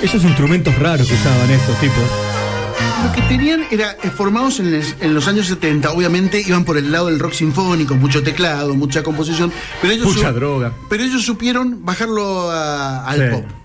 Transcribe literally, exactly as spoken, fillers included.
Esos instrumentos raros que usaban estos tipos. Lo que tenían era eh, formados en, les, en los años setenta, obviamente iban por el lado del rock sinfónico, mucho teclado, mucha composición, pero ellos Mucha su- droga. Pero ellos supieron bajarlo a- al Sí. pop.